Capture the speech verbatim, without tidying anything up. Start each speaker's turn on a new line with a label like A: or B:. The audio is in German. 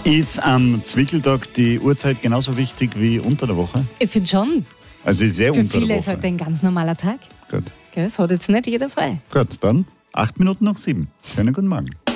A: Ist am Zwickeltag die Uhrzeit genauso wichtig wie unter der Woche?
B: Ich finde schon.
A: Also ist sehr
B: Für
A: unter der
B: viele
A: Woche.
B: ist halt ein ganz normaler Tag.
A: Gut.
B: Gell, das hat jetzt nicht jeder frei.
A: Gut, dann acht Minuten nach sieben. Schönen guten Morgen.